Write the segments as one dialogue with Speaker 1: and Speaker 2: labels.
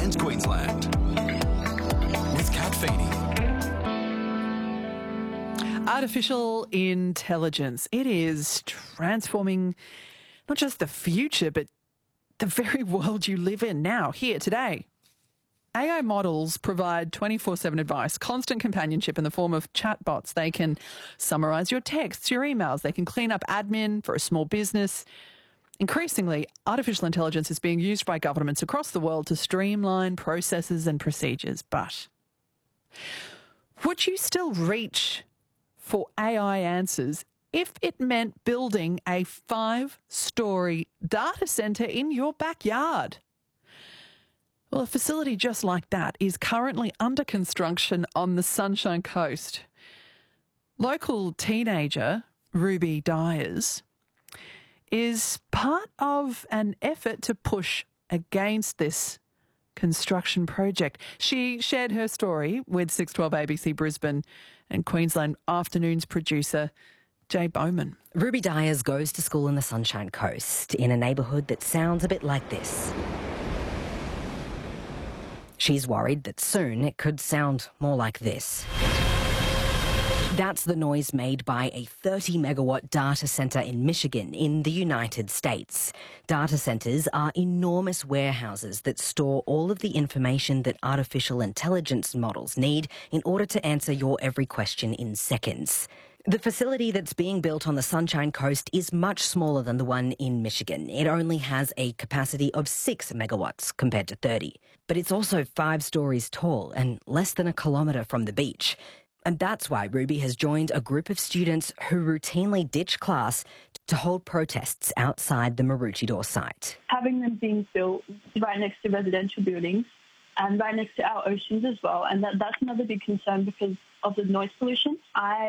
Speaker 1: and Queensland. With Kat Feeney.
Speaker 2: Artificial intelligence. It is transforming not just the future, but the very world you live in now, here, today. AI models provide 24/7 advice, constant companionship in the form of chatbots. They can summarise your texts, your emails. They can clean up admin for a small business. Increasingly, artificial intelligence is being used by governments across the world to streamline processes and procedures. But would you still reach for AI answers if it meant building a 5-storey data centre in your backyard? Well, a facility just like that is currently under construction on the Sunshine Coast. Local teenager Ruby Dyers is part of an effort to push against this construction project. She shared her story with 612 ABC Brisbane and Queensland Afternoons producer Jay Bowman.
Speaker 3: Ruby Dyers goes to school in the Sunshine Coast in a neighbourhood that sounds a bit like this. She's worried that soon it could sound more like this. That's the noise made by a 30-megawatt data centre in Michigan in the United States. Data centres are enormous warehouses that store all of the information that artificial intelligence models need in order to answer your every question in seconds. The facility that's being built on the Sunshine Coast is much smaller than the one in Michigan. It only has a capacity of 6 megawatts compared to 30. But it's also 5 stories tall and less than a kilometre from the beach. And that's why Ruby has joined a group of students who routinely ditch class to hold protests outside the Maroochydore site.
Speaker 4: Having them being built right next to residential buildings and right next to our oceans as well, and that's another big concern because of the noise pollution.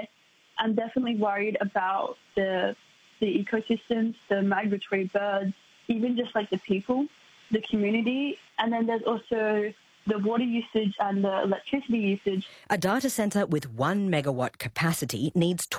Speaker 4: I'm definitely worried about the ecosystems, the migratory birds, even just like the people, the community. And then there's also the water usage and the electricity usage.
Speaker 3: A data centre with 1 megawatt capacity needs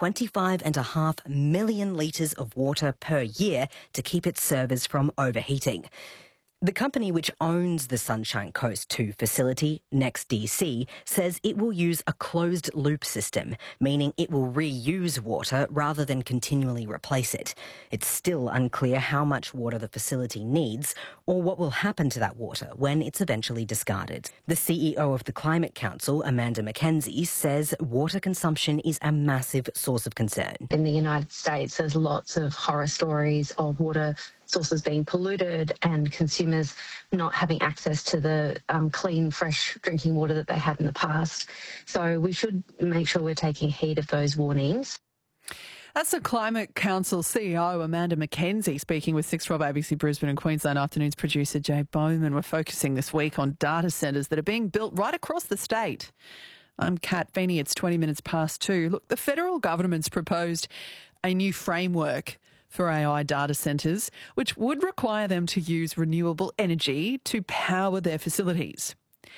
Speaker 3: 25.5 million litres of water per year to keep its servers from overheating. The company which owns the Sunshine Coast 2 facility, NextDC, says it will use a closed-loop system, meaning it will reuse water rather than continually replace it. It's still unclear how much water the facility needs or what will happen to that water when it's eventually discarded. The CEO of the Climate Council, Amanda Mackenzie, says water consumption is a massive source of concern.
Speaker 5: In the United States, there's lots of horror stories of water sources being polluted and consumers not having access to the clean, fresh drinking water that they had in the past. So we should make sure we're taking heed of those warnings.
Speaker 2: That's the Climate Council CEO, Amanda Mackenzie, speaking with 612 ABC Brisbane and Queensland Afternoons producer Jay Bowman. We're focusing this week on data centres that are being built right across the state. I'm Kat Feeney. It's 20 minutes past 2. Look, the federal government's proposed a new framework for AI data centres, which would require them to use renewable energy to power their facilities.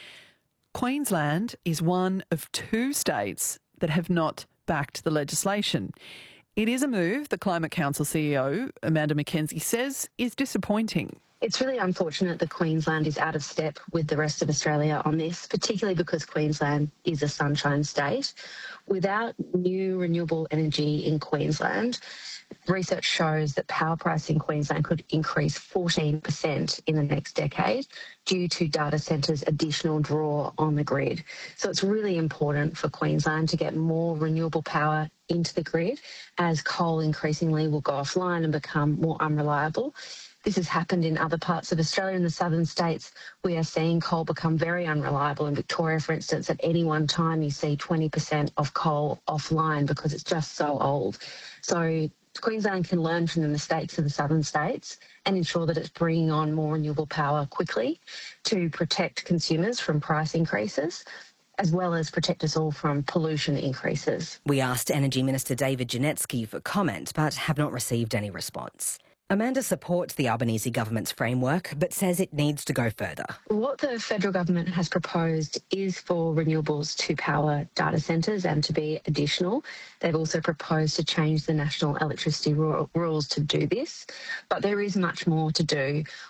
Speaker 2: Queensland is one of 2 states that have not backed the legislation. It is a move the Climate Council CEO, Amanda Mackenzie, says is disappointing.
Speaker 5: It's really unfortunate that Queensland is out of step with the rest of Australia on this, particularly because Queensland is a sunshine state. Without new renewable energy in Queensland, research shows that power price in Queensland could increase 14% in the next decade due to data centres' additional draw on the grid. So it's really important for Queensland to get more renewable power into the grid as coal increasingly will go offline and become more unreliable. This has happened in other parts of Australia. In the southern states, we are seeing coal become very unreliable. In Victoria, for instance, at any one time, you see 20% of coal offline because it's just so old. So Queensland can learn from the mistakes of the southern states and ensure that it's bringing on more renewable power quickly to protect consumers from price increases, as well as protect us all from pollution increases.
Speaker 3: We asked Energy Minister David Janetsky for comment, but have not received any response. Amanda supports the Albanese government's framework, but says it needs to go further.
Speaker 5: What the federal government has proposed is for renewables to power data centres and to be additional. They've also proposed to change the national electricity rules to do this, but there is much more to do.